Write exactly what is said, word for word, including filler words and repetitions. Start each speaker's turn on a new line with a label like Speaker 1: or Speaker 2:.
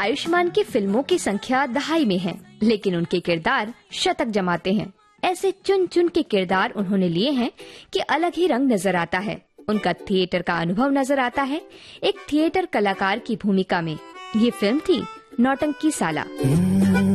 Speaker 1: आयुष्मान की फिल्मों की संख्या दहाई में है, लेकिन उनके किरदार शतक जमाते हैं। ऐसे चुन चुन के किरदार उन्होंने लिए हैं कि अलग ही रंग नजर आता है। उनका थिएटर का अनुभव नजर आता है एक थिएटर कलाकार की भूमिका में। ये फिल्म थी नौटंकी साला।